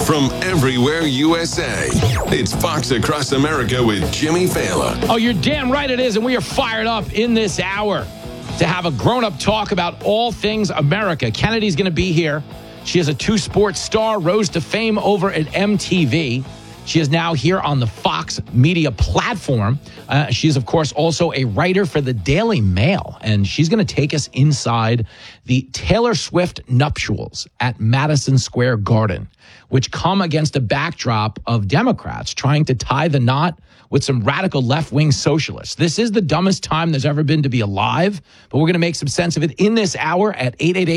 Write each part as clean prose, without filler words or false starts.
from everywhere USA. It's Fox Across America with Jimmy Fallon. Oh, you're damn right it is, and we are fired up in this hour to have a grown-up talk about all things America. Kennedy's going to be here. She is a two-sport star, rose to fame over at MTV. She is now here on the Fox Media platform. She is, of course, also a writer for the Daily Mail, and she's going to take us inside the Taylor Swift nuptials at Madison Square Garden, which come against a backdrop of Democrats trying to tie the knot with some radical left-wing socialists. This is the dumbest time there's ever been to be alive, but we're going to make some sense of it in this hour at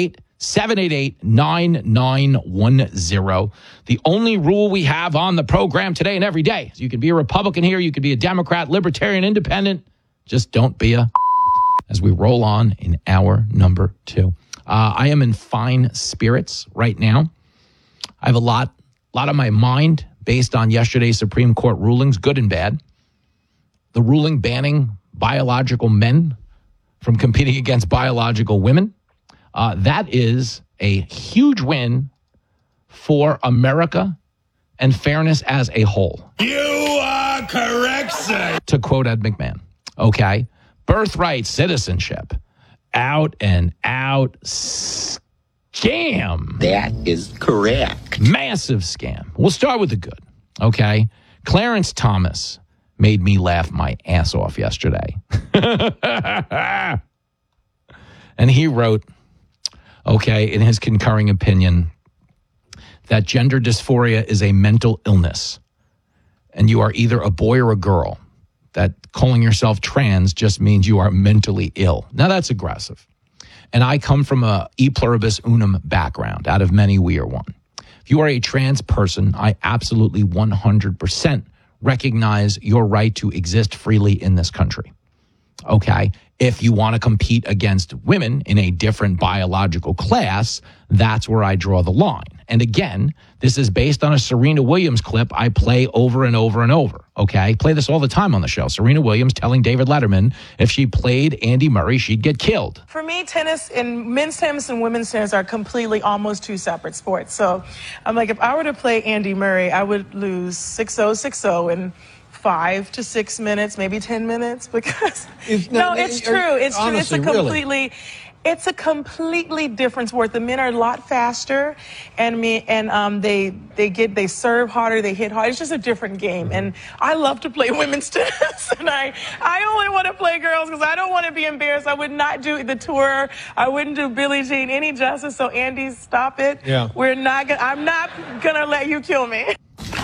888-788-9910. The only rule we have on the program today and every day is you can be a Republican here, you can be a Democrat, Libertarian, Independent. Just don't be a... As we roll on in hour number 2. I am in fine spirits right now. I have a lot on my mind based on yesterday's Supreme Court rulings, good and bad. The ruling banning biological men from competing against biological women. That is a huge win for America and fairness as a whole. You are correct, sir. To quote Ed McMahon. Okay. Birthright citizenship. Out and out scam. That is correct. Massive scam. We'll start with the good. Okay. Clarence Thomas made me laugh my ass off yesterday. And he wrote, okay, in his concurring opinion, that gender dysphoria is a mental illness. And you are either a boy or a girl. That calling yourself trans just means you are mentally ill. Now, that's aggressive. And I come from a e pluribus unum background. Out of many, we are one. If you are a trans person, I absolutely 100% recognize your right to exist freely in this country. Okay? If you want to compete against women in a different biological class, that's where I draw the line. And again, this is based on a Serena Williams clip I play over and over and over. Okay? Play this all the time on the show. Serena Williams telling David Letterman if she played Andy Murray, she'd get killed. For me, tennis and men's tennis and women's tennis are completely almost two separate sports. So I'm like, if I were to play Andy Murray, I would lose 6-0, 6-0 in 5 to 6 minutes, maybe 10 minutes, because it's true. It's true. It's a completely different sport. The men are a lot faster, and they serve harder, they hit hard. It's just a different game, and I love to play women's tennis, and I only want to play girls because I don't want to be embarrassed. I would not do the tour. I wouldn't do Billie Jean any justice. So Andy, stop it. Yeah. I'm not gonna let you kill me.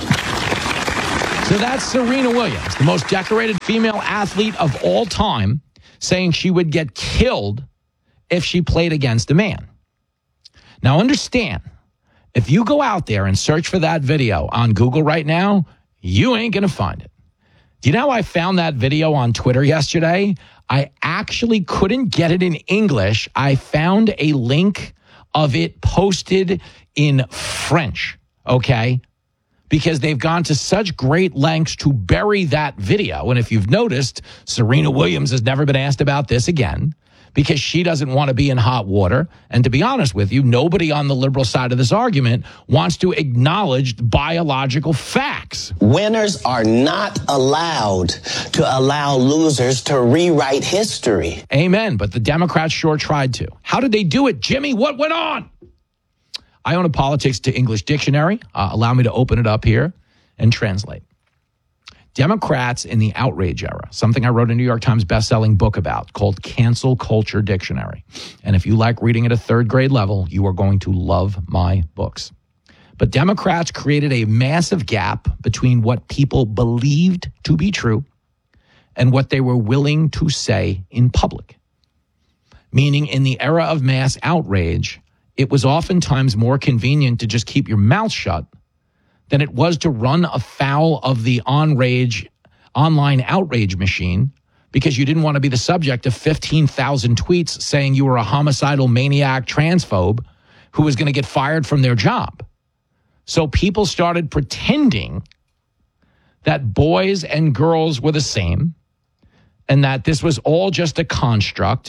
So that's Serena Williams, the most decorated female athlete of all time, saying she would get killed if she played against a man. Now understand, if you go out there and search for that video on Google right now, you ain't going to find it. Do you know how I found that video on Twitter yesterday? I actually couldn't get it in English. I found a link of it posted in French, okay? Because they've gone to such great lengths to bury that video. And if you've noticed, Serena Williams has never been asked about this again because she doesn't want to be in hot water. And to be honest with you, nobody on the liberal side of this argument wants to acknowledge biological facts. Winners are not allowed to allow losers to rewrite history. Amen. But the Democrats sure tried to. How did they do it, Jimmy? What went on? I own a politics to English dictionary. Allow me to open it up here and translate. Democrats in the outrage era, something I wrote a New York Times bestselling book about called Cancel Culture Dictionary. And if you like reading at a third grade level, you are going to love my books. But Democrats created a massive gap between what people believed to be true and what they were willing to say in public. Meaning in the era of mass outrage, it was oftentimes more convenient to just keep your mouth shut than it was to run afoul of the online outrage machine because you didn't want to be the subject of 15,000 tweets saying you were a homicidal maniac transphobe who was going to get fired from their job. So people started pretending that boys and girls were the same and that this was all just a construct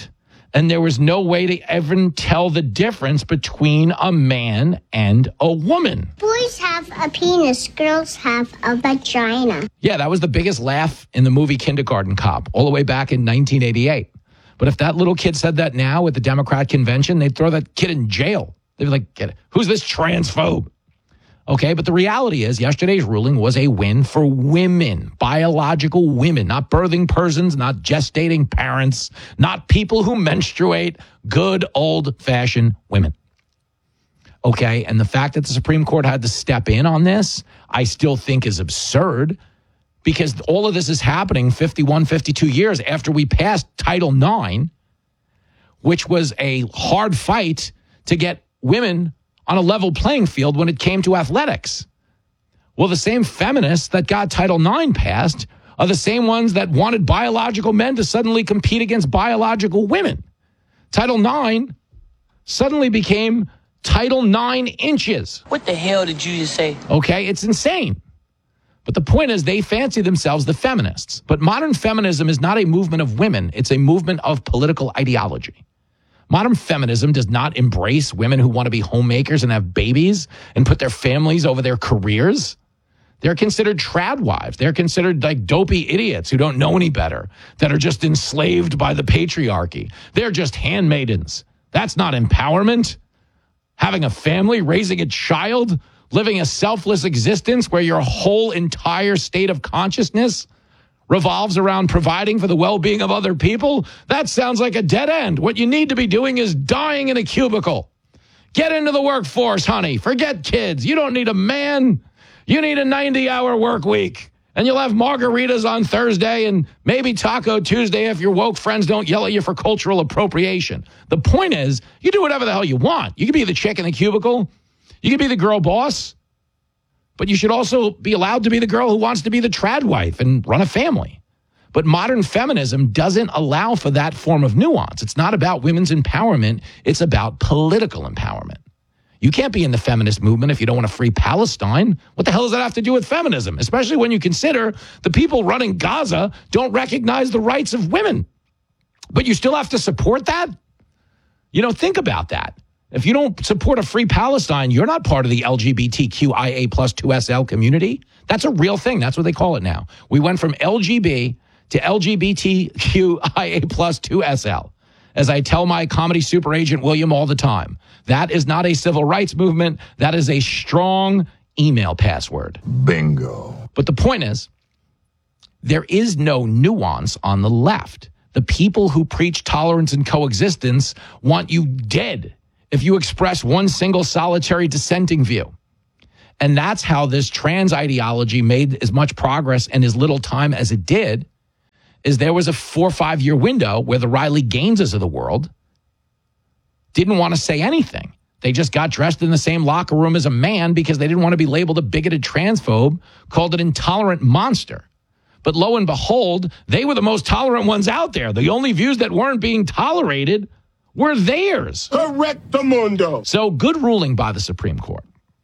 And there was no way to even tell the difference between a man and a woman. Boys have a penis, girls have a vagina. Yeah, that was the biggest laugh in the movie Kindergarten Cop, all the way back in 1988. But if that little kid said that now at the Democrat convention, they'd throw that kid in jail. They'd be like, "Get it? Who's this transphobe?" Okay, but the reality is yesterday's ruling was a win for women, biological women, not birthing persons, not gestating parents, not people who menstruate, good old-fashioned women. Okay, and the fact that the Supreme Court had to step in on this, I still think is absurd, because all of this is happening 51, 52 years after we passed Title IX, which was a hard fight to get women on a level playing field when it came to athletics. Well, the same feminists that got Title IX passed are the same ones that wanted biological men to suddenly compete against biological women. Title IX suddenly became Title 9 inches. What the hell did you just say? Okay, it's insane. But the point is they fancy themselves the feminists. But modern feminism is not a movement of women. It's a movement of political ideology. Modern feminism does not embrace women who want to be homemakers and have babies and put their families over their careers. They're considered trad wives. They're considered like dopey idiots who don't know any better, that are just enslaved by the patriarchy. They're just handmaidens. That's not empowerment. Having a family, raising a child, living a selfless existence where your whole entire state of consciousness revolves around providing for the well-being of other people, that sounds like a dead end. What you need to be doing is dying in a cubicle. Get into the workforce, honey. Forget kids. You don't need a man. You need a 90-hour work week. And you'll have margaritas on Thursday and maybe Taco Tuesday if your woke friends don't yell at you for cultural appropriation. The point is, you do whatever the hell you want. You can be the chick in the cubicle. You can be the girl boss. But you should also be allowed to be the girl who wants to be the trad wife and run a family. But modern feminism doesn't allow for that form of nuance. It's not about women's empowerment. It's about political empowerment. You can't be in the feminist movement if you don't want to free Palestine. What the hell does that have to do with feminism? Especially when you consider the people running Gaza don't recognize the rights of women. But you still have to support that? You know, think about that. If you don't support a free Palestine, you're not part of the LGBTQIA plus 2SL community. That's a real thing. That's what they call it now. We went from LGB to LGBTQIA plus 2SL. As I tell my comedy super agent William all the time, that is not a civil rights movement. That is a strong email password. Bingo. But the point is, there is no nuance on the left. The people who preach tolerance and coexistence want you dead if you express one single solitary dissenting view. And that's how this trans ideology made as much progress in as little time as it did, is there was a 4 or 5 year window where the Riley Gaineses of the world didn't want to say anything. They just got dressed in the same locker room as a man because they didn't want to be labeled a bigoted transphobe, called an intolerant monster. But lo and behold, they were the most tolerant ones out there. The only views that weren't being tolerated were theirs. Correctamundo. So good ruling by the Supreme Court.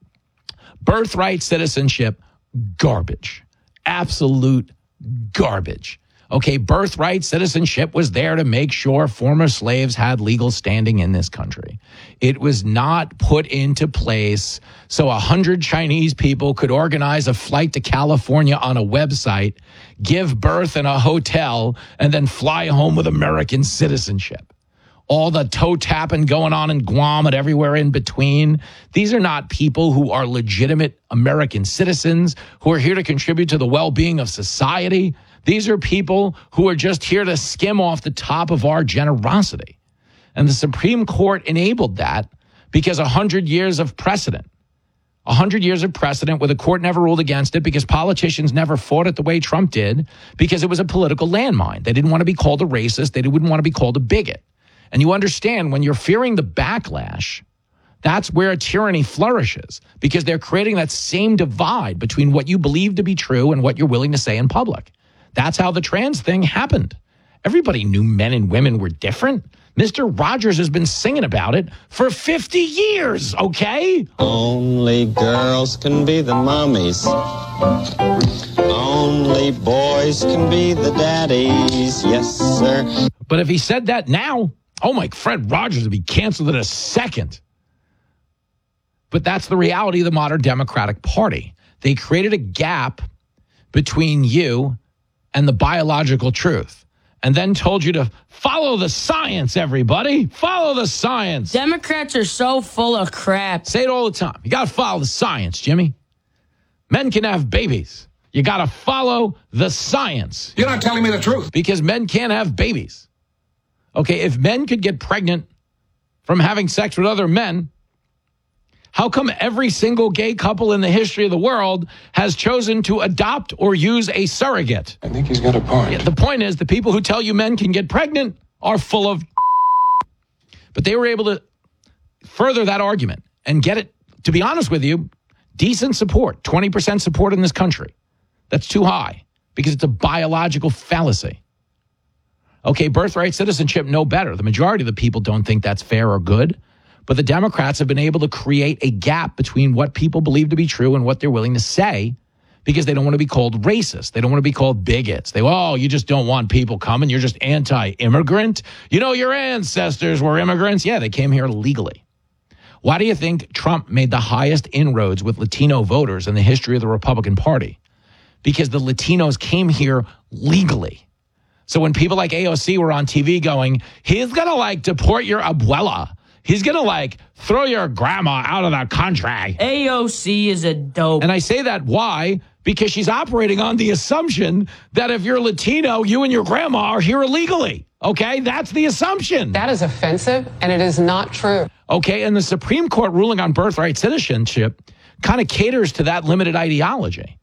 Birthright citizenship, garbage. Absolute garbage. Okay, birthright citizenship was there to make sure former slaves had legal standing in this country. It was not put into place so 100 Chinese people could organize a flight to California on a website, give birth in a hotel, and then fly home with American citizenship. All the toe tapping going on in Guam and everywhere in between. These are not people who are legitimate American citizens who are here to contribute to the well-being of society. These are people who are just here to skim off the top of our generosity. And the Supreme Court enabled that because 100 years of precedent. 100 years of precedent where the court never ruled against it because politicians never fought it the way Trump did because it was a political landmine. They didn't want to be called a racist. They wouldn't want to be called a bigot. And you understand when you're fearing the backlash, that's where tyranny flourishes because they're creating that same divide between what you believe to be true and what you're willing to say in public. That's how the trans thing happened. Everybody knew men and women were different. Mr. Rogers has been singing about it for 50 years, okay? Only girls can be the mommies. Only boys can be the daddies. Yes, sir. But if he said that now, Oh, my, Fred Rogers would be canceled in a second. But that's the reality of the modern Democratic Party. They created a gap between you and the biological truth, and then told you to follow the science, everybody. Follow the science. Democrats are so full of crap. Say it all the time. You got to follow the science, Jimmy. Men can have babies. You got to follow the science. You're not telling me the truth. Because men can't have babies. Okay, if men could get pregnant from having sex with other men, how come every single gay couple in the history of the world has chosen to adopt or use a surrogate? I think he's got a point. Yeah, the point is, the people who tell you men can get pregnant are full of. But they were able to further that argument and get it, to be honest with you, decent support, 20% support in this country. That's too high because it's a biological fallacy. Okay, birthright citizenship, no better. The majority of the people don't think that's fair or good. But the Democrats have been able to create a gap between what people believe to be true and what they're willing to say because they don't want to be called racist. They don't want to be called bigots. You just don't want people coming. You're just anti-immigrant. You know, your ancestors were immigrants. Yeah, they came here legally. Why do you think Trump made the highest inroads with Latino voters in the history of the Republican Party? Because the Latinos came here legally. So when people like AOC were on TV going, he's going to deport your abuela. He's going to throw your grandma out of the country. AOC is a dope. And I say that why? Because she's operating on the assumption that if you're Latino, you and your grandma are here illegally. Okay? That's the assumption. That is offensive, and it is not true. Okay, and the Supreme Court ruling on birthright citizenship kind of caters to that limited ideology.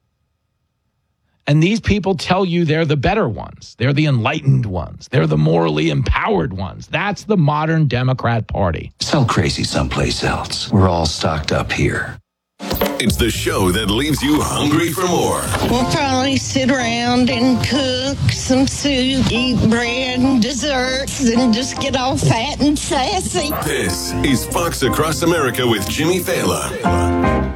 And these people tell you they're the better ones. They're the enlightened ones. They're the morally empowered ones. That's the modern Democrat Party. Sell crazy someplace else. We're all stocked up here. It's the show that leaves you hungry for more. We'll probably sit around and cook some soup, eat bread and desserts, and just get all fat and sassy. This is Fox Across America with Jimmy Fallon.